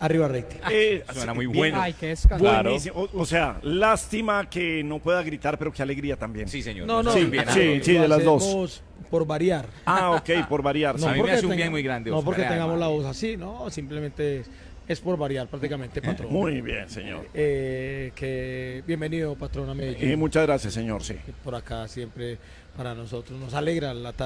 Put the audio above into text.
Arriba rating. Suena muy bien. bueno. Ay, qué escándalo. Claro. Buenísimo. O sea, lástima que no pueda gritar, pero qué alegría también. Sí, señor. No, no, Nos hace sí, un bien a sí. todos. de las dos. Hacemos por variar. Ah, ok, por variar. No, a mí me porque hace un bien muy grande, No Oscar, porque además. tengamos la voz así, no, simplemente es por variar prácticamente, patrón. Muy bien, señor. Que bienvenido, patrón, a Medellín. Muchas gracias, señor, sí. Por acá siempre para nosotros nos alegra la tarde.